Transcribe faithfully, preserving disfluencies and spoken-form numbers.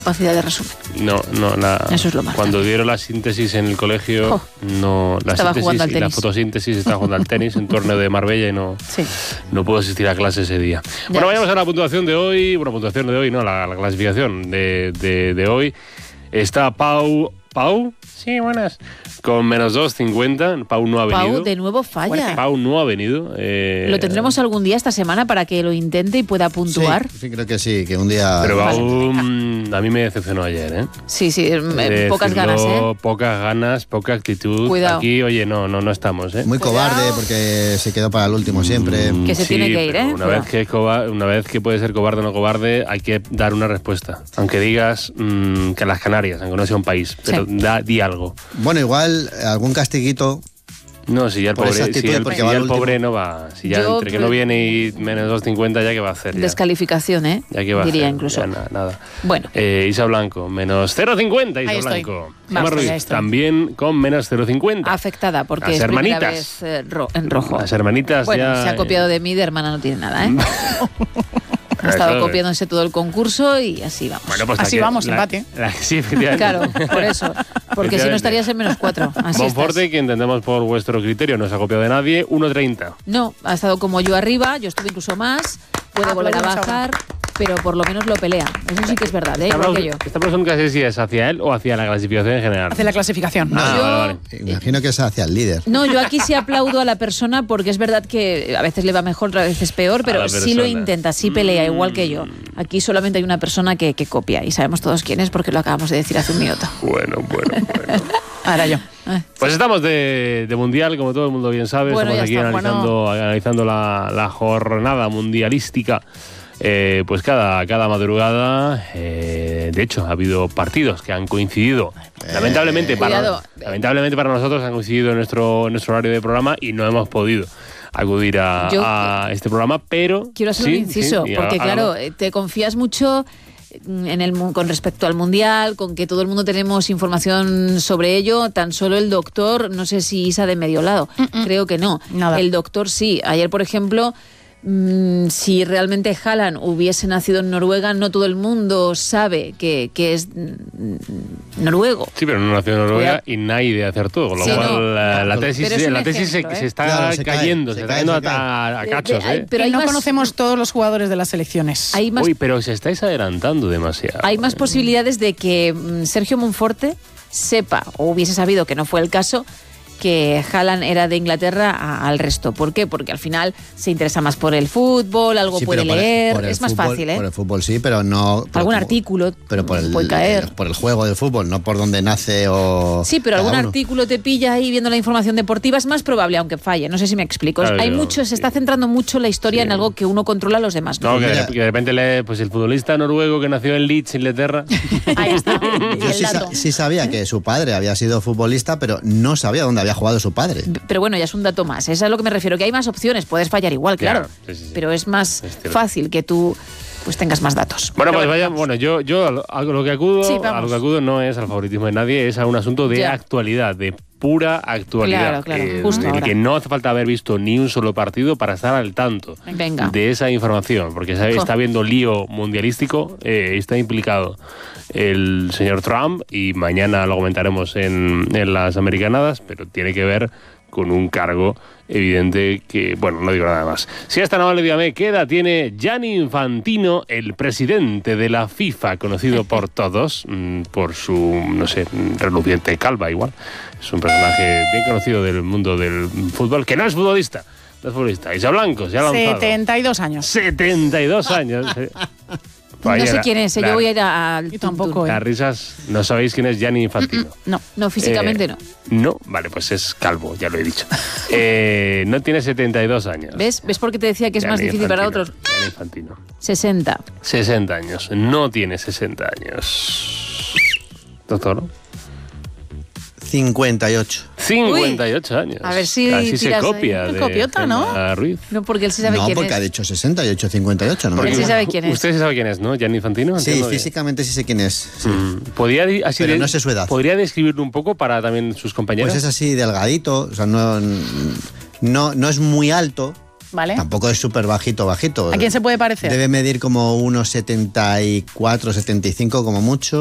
capacidad de resumen. No, no, la, eso es lo más. Cuando dieron la síntesis en el colegio, oh, no, la estaba síntesis jugando al y tenis. la fotosíntesis estaba jugando al tenis en torneo de Marbella y no, sí. no puedo asistir a clase ese día. Ya bueno, vayamos a la puntuación de hoy, bueno, puntuación de hoy, no, la, la clasificación de, de, de hoy. Está Pau, Pau, sí, buenas, con menos dos cincuenta. Pau no ha venido. Pau de nuevo falla. Bueno, Pau no ha venido. Eh... ¿Lo tendremos algún día esta semana para que lo intente y pueda puntuar? Sí, sí creo que sí, que un día... Pero Pau vale. a mí me decepcionó ayer, ¿eh? Sí, sí, de pocas decirlo, ganas, ¿eh? Pocas ganas, poca actitud. Cuidado. Aquí, oye, no, no, no estamos, ¿eh? Muy Cuidado. cobarde porque se quedó para el último siempre. Que se sí, tiene que ir, ¿eh? Una vez que, una vez que puede ser cobarde o no cobarde, hay que dar una respuesta. Aunque digas mmm, que las Canarias, aunque no sea un país, pero sí. da, di algo. Bueno, igual algún castiguito. No, si ya el pobre, si el, si ya el pobre no va. Si ya Yo, entre que no viene y menos dos cincuenta, ya que va a hacer. Ya. Descalificación, ¿eh? Ya que va Diría a hacer, incluso. Ya, nada, nada. Bueno. Eh, Isa Blanco, menos cero cincuenta. Isa Blanco. Gemma Ruiz, también con menos cero cincuenta. Afectada, porque Las es hermanitas. primera vez eh, ro en rojo. Las hermanitas bueno, ya... se ha copiado de mí, de hermana no tiene nada, ¿eh? Ha estado Eso, copiándose todo el concurso y así vamos. Bueno, pues así la, vamos, la, empate. La, sí, efectivamente. Claro, por eso. Porque si no estarías en menos cuatro. Monforte, que entendemos por vuestro criterio, no se ha copiado de nadie, uno treinta. No, ha estado como yo arriba, yo estuve incluso más, puede ah, volver a bajar, pero por lo menos lo pelea. Eso sí que es verdad, ¿eh? Igual que yo. Esta pregunta no sé si es hacia él o hacia la clasificación en general. Hacia la clasificación. No, ah, yo, vale, vale. Imagino que es hacia el líder. No, yo aquí sí aplaudo a la persona porque es verdad que a veces le va mejor, a veces peor, pero sí lo intenta, sí pelea, igual que yo. Aquí solamente hay una persona que, que copia y sabemos todos quién es porque lo acabamos de decir hace un minuto. Bueno, bueno, bueno. Ahora yo. Pues estamos de, de mundial, como todo el mundo bien sabe. Bueno, estamos aquí está, analizando, bueno. analizando la, la jornada mundialística. Eh, pues cada, cada madrugada, eh, de hecho, ha habido partidos que han coincidido. Eh, lamentablemente, para, lamentablemente para nosotros han coincidido en nuestro, en nuestro horario de programa y no hemos podido acudir a, Yo, a este programa, pero... Quiero hacer sí, un inciso, sí, porque a, claro, te confías mucho en el, con respecto al Mundial, con que todo el mundo tenemos información sobre ello, tan solo el doctor, no sé si Isa de medio lado, Mm-mm. creo que no. Nada. El doctor sí. Ayer, por ejemplo... Mm, si realmente Haaland hubiese nacido en Noruega, no todo el mundo sabe que, que es mm, noruego. Sí, pero no nació en Noruega y nadie hacer todo, con lo sí, cual no. la, la tesis, la tesis ejemplo, se, ¿eh? se está claro, se cayendo, cae, se, se está cae, cayendo se cae. a, a cachos. Hay, ¿eh? pero y no más, conocemos todos los jugadores de las selecciones. Hay más, Uy, pero os estáis adelantando demasiado. Hay más posibilidades de que mm, Sergio Monforte sepa o hubiese sabido, que no fue el caso, que Haaland era de Inglaterra a, al resto. ¿Por qué? Porque al final se interesa más por el fútbol, algo sí, puede por leer, el, por el es más fútbol, fácil, ¿eh? Por el fútbol sí, pero no... Por, algún artículo pero por el, puede caer. El, por el juego del fútbol, no por donde nace o... Sí, pero algún uno. artículo te pilla ahí viendo la información deportiva, es más probable, aunque falle. No sé si me explico. Claro, Hay yo, mucho, se está sí. centrando mucho la historia Sí. en algo que uno controla, los demás no. No, que de, que de repente le, pues el futbolista noruego que nació en Leeds, Inglaterra. Ahí está. Yo el sí, dato. sí sabía que su padre había sido futbolista, pero no sabía dónde había jugado su padre. Pero bueno, ya es un dato más. Eso es a lo que me refiero, que hay más opciones. Puedes fallar igual, claro. claro sí, sí, sí. Pero es más es fácil que tú pues tengas más datos. Bueno, Pero pues vaya, bueno, yo, yo a, lo, a lo que acudo, sí, a lo que acudo no es al favoritismo de nadie, es a un asunto de ya. actualidad, de pura actualidad. Claro, claro, eh, justo en el ahora. que no hace falta haber visto ni un solo partido para estar al tanto Venga. de esa información, porque sabe, está habiendo lío mundialístico, eh, está implicado el señor Trump y mañana lo comentaremos en, en las americanadas, pero tiene que ver con un cargo evidente que, bueno, no digo nada más. Si es tan amable, dígame, ¿qué edad tiene Gianni Infantino, el presidente de la FIFA, conocido por todos, mmm, por su, no sé, reluciente calva igual? Es un personaje bien conocido del mundo del fútbol, que no es futbolista, no es futbolista. Isa Blanco, se ha lanzado. setenta y dos años. setenta y dos años. Vaya, no sé quién es, la, yo voy a ir al... Yo tampoco, Las risas, no sabéis quién es Gianni Infantino. No, no, físicamente eh, no. No, vale, pues es calvo, ya lo he dicho. eh, no tiene setenta y dos años. ¿Ves? ¿Ves por qué te decía que es Gianni más difícil Infantino, para otros? Gianni Infantino. sesenta. sesenta años, no tiene sesenta años. Doctor. cincuenta y ocho. cincuenta y ocho Uy, años. A ver si Casi se copia ahí. de Copiota, ¿no? Ruiz. No, porque él sí sabe no, quién es. No, porque ha dicho sesenta y ocho, cincuenta y ocho. ¿No? Él sí sabe quién es. Usted sí sabe quién es, ¿no? Gianni Infantino. Sí, Entiendo físicamente que... sí sé quién es. Sí. Mm. ¿Podría, así Pero de, no sé su edad. ¿Podría describirlo un poco para también sus compañeros? Pues es así delgadito, o sea, no, no, no es muy alto, Vale. Tampoco es súper bajito, bajito. ¿A quién se puede parecer? Debe medir como unos setenta y cuatro, setenta y cinco como mucho.